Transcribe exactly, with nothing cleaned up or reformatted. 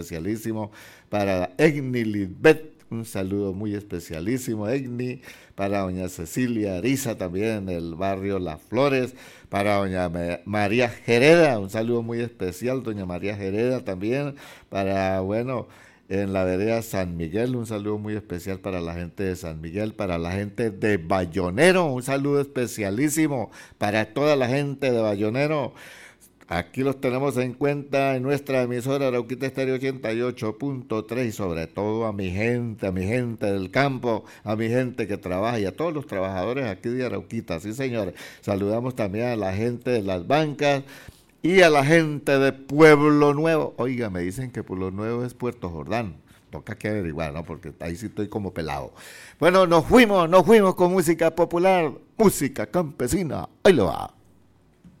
especialísimo para Egni Lisbeth, un saludo muy especialísimo, Egni, para doña Cecilia Ariza también en el barrio Las Flores, para doña María Jereda, un saludo muy especial, doña María Jereda también, para, bueno, en la vereda San Miguel, un saludo muy especial para la gente de San Miguel, para la gente de Bayonero, un saludo especialísimo para toda la gente de Bayonero. Aquí los tenemos en cuenta en nuestra emisora Arauquita Estéreo ochenta y ocho punto tres y sobre todo a mi gente, a mi gente del campo, a mi gente que trabaja y a todos los trabajadores aquí de Arauquita, sí señores. Saludamos también a la gente de las bancas y a la gente de Pueblo Nuevo. Oiga, me dicen que Pueblo Nuevo es Puerto Jordán. Toca que averiguar, ¿no? Porque ahí sí estoy como pelado. Bueno, nos fuimos, nos fuimos con música popular, música campesina. Ahí lo va.